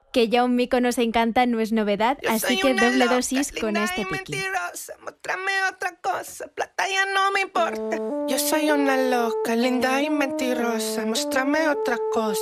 Que ya un mico nos encanta no es novedad, Yo así soy que una doble loca, dosis con linda este y piqui. mentirosa. Muéstrame otra cosa, plata ya no me importa. Yo soy una loca, linda y mentirosa. Muéstrame otra cosa.